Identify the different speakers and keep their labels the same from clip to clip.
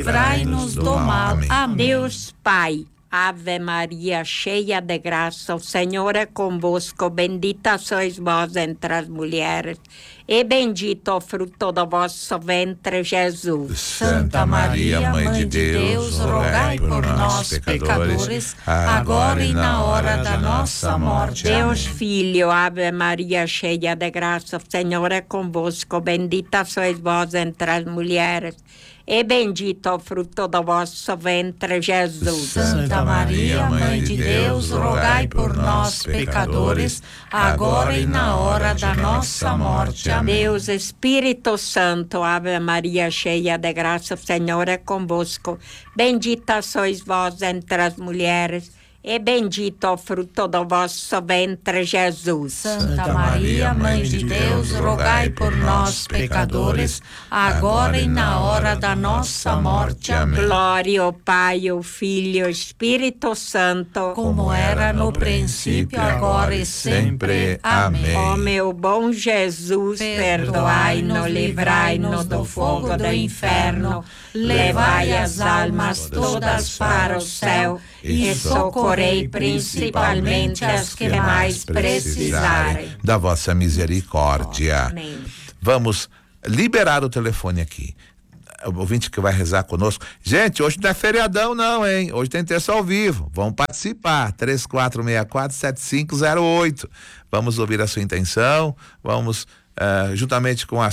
Speaker 1: livrai-nos do mal. Amém.
Speaker 2: Deus Pai, Ave Maria, cheia de graça, o Senhor é convosco, bendita sois vós entre as mulheres, e bendito o fruto do vosso ventre, Jesus.
Speaker 1: Santa Maria, Mãe de Deus, rogai por nós, pecadores, agora e na hora da nossa morte.
Speaker 2: Deus Filho, Ave Maria, cheia de graça, o Senhor é convosco, bendita sois vós entre as mulheres, e bendito o fruto do vosso ventre, Jesus.
Speaker 1: Santa Maria, Mãe de Deus, rogai por nós, pecadores, agora e na hora da nossa morte. Amém.
Speaker 2: Deus Espírito Santo, Ave Maria, cheia de graça, o Senhor é convosco. Bendita sois vós entre as mulheres, e bendito o fruto do vosso ventre, Jesus.
Speaker 1: Santa Maria, Mãe de Deus, rogai por nós, pecadores, agora e na hora da nossa morte. Amém.
Speaker 2: Glória ao Pai, ao Filho e ao Espírito Santo,
Speaker 1: como era no princípio, agora e sempre. Amém.
Speaker 2: Ó meu bom Jesus, perdoai-nos, livrai-nos do fogo do inferno, levai as almas todas para o céu e socorrei principalmente as que mais precisarem
Speaker 3: da vossa misericórdia.
Speaker 2: Amém.
Speaker 3: Vamos liberar o telefone aqui. O ouvinte que vai rezar conosco. Gente, hoje não é feriadão não, hein? Hoje tem terça ao vivo. Vamos participar. 3464-7508. Vamos ouvir a sua intenção. Vamos juntamente com a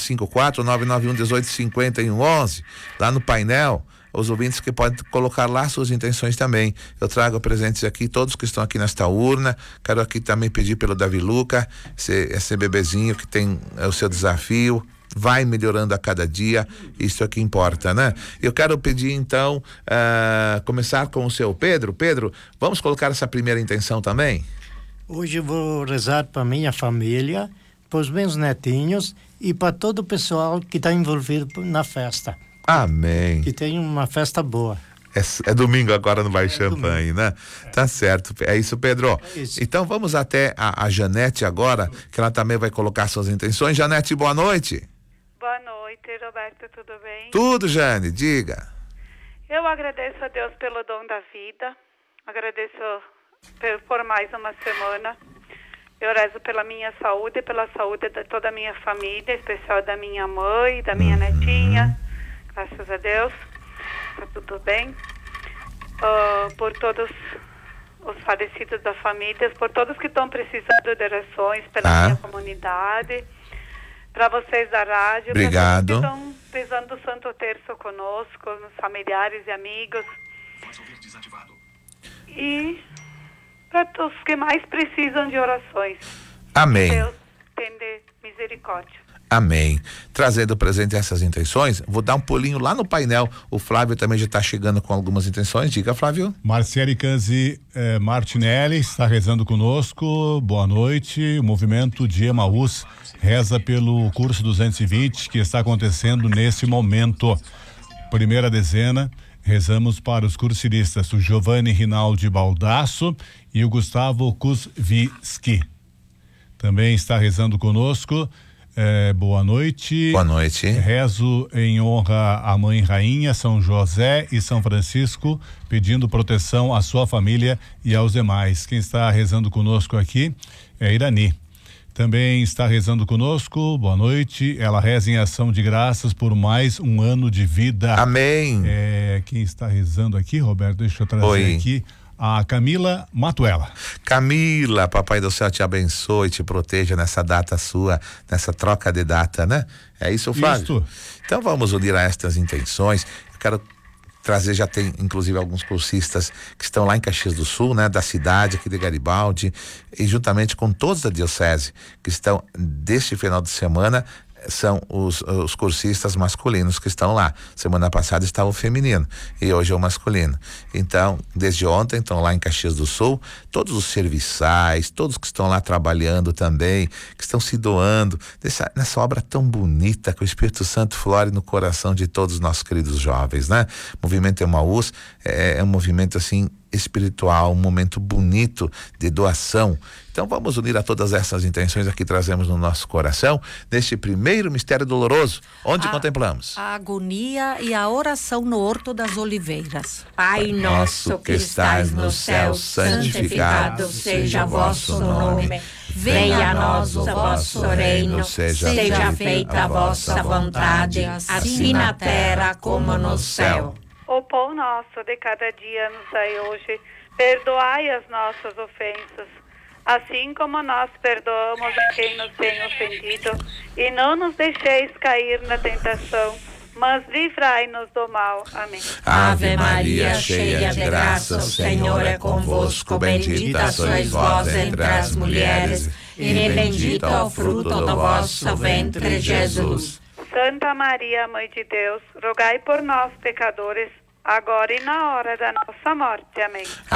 Speaker 3: 54991185111 lá no painel. Os ouvintes que podem colocar lá suas intenções também. Eu trago presentes aqui, todos que estão aqui nesta urna. Quero aqui também pedir pelo Davi Luca, esse bebezinho que tem o seu desafio, vai melhorando a cada dia, isso é que importa, né? Eu quero pedir então, começar com o seu Pedro. Pedro, vamos colocar essa primeira intenção também?
Speaker 4: Hoje eu vou rezar para minha família, para os meus netinhos e para todo o pessoal que está envolvido na festa.
Speaker 3: Amém.
Speaker 4: Que tenha uma festa boa.
Speaker 3: É domingo agora no Bar Champanhe, né? Tá certo. É isso, Pedro.
Speaker 4: É isso.
Speaker 3: Então vamos até a Janete agora, que ela também vai colocar suas intenções. Janete, boa noite.
Speaker 5: Boa noite, Roberto, tudo bem?
Speaker 3: Tudo, Jane, diga.
Speaker 5: Eu agradeço a Deus pelo dom da vida, agradeço por mais uma semana. Eu rezo pela minha saúde, pela saúde de toda a minha família, em especial da minha mãe, da minha netinha. Graças a Deus, tá tudo bem. Por todos os falecidos da família, por todos que estão precisando de orações pela minha comunidade, para vocês da rádio,
Speaker 3: obrigado.
Speaker 5: Para todos que estão rezando o Santo Terço conosco, nos familiares e amigos. E para todos que mais precisam de orações.
Speaker 3: Amém.
Speaker 5: Deus tende misericórdia.
Speaker 3: Amém. Trazendo presente essas intenções, vou dar um pulinho lá no painel. O Flávio também já está chegando com algumas intenções. Diga, Flávio.
Speaker 6: Marciele Canzi Martinelli está rezando conosco. Boa noite. O movimento de Emaús reza pelo curso 220 que está acontecendo nesse momento. Primeira dezena, rezamos para os cursilistas, o Giovanni Rinaldi Baldasso e o Gustavo Kuzviski. Também está rezando conosco. Boa noite.
Speaker 3: Boa noite.
Speaker 6: Rezo em honra à Mãe Rainha, São José e São Francisco, pedindo proteção à sua família e aos demais. Quem está rezando conosco aqui é Irani. Também está rezando conosco, boa noite. Ela reza em ação de graças por mais um ano de vida.
Speaker 3: Amém.
Speaker 6: Quem está rezando aqui, Roberto, deixa eu trazer aqui. A Camila Matuela.
Speaker 3: Camila, Papai do Céu te abençoe e te proteja nessa data sua, nessa troca de data, né? É isso, Flávio?
Speaker 6: Isso.
Speaker 3: Então vamos unir a estas intenções. Eu quero trazer, já tem inclusive alguns cursistas que estão lá em Caxias do Sul, né? Da cidade aqui de Garibaldi, e juntamente com todos da diocese que estão deste final de semana, são os cursistas masculinos que estão lá. Semana passada estava o feminino e hoje é o masculino. Então, desde ontem estão lá em Caxias do Sul, todos os serviçais, todos que estão lá trabalhando também, que estão se doando nessa obra tão bonita que o Espírito Santo flore no coração de todos os nossos queridos jovens, né? O movimento Emaús é um movimento assim espiritual, um momento bonito de doação. Então vamos unir a todas essas intenções aqui trazemos no nosso coração, neste primeiro mistério doloroso, onde contemplamos
Speaker 1: a agonia e a oração no Horto das Oliveiras.
Speaker 2: Pai nosso que estais no céu, santificado seja o vosso nome. Venha a nós o vosso reino, seja feita a vossa vontade, assim na terra como no céu.
Speaker 5: O pão nosso de cada dia nos dai hoje, perdoai as nossas ofensas, assim como nós perdoamos a quem nos tem ofendido, e não nos deixeis cair na tentação, mas livrai-nos do mal. Amém.
Speaker 2: Ave Maria, cheia de graça, o Senhor é convosco, bendita sois vós entre as mulheres, e bendito é o fruto do vosso ventre, Jesus.
Speaker 5: Santa Maria, Mãe de Deus, rogai por nós, pecadores, agora e na hora da nossa morte. Amém.